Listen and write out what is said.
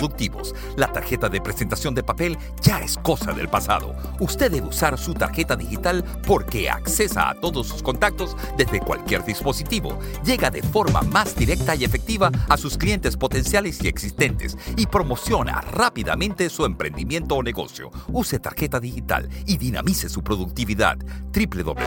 productivos. La tarjeta de presentación de papel ya es cosa del pasado. Usted debe usar su tarjeta digital porque accesa a todos sus contactos desde cualquier dispositivo. Llega de forma más directa y efectiva a sus clientes potenciales y existentes y promociona rápidamente su emprendimiento o negocio. Use tarjeta digital y dinamice su productividad. www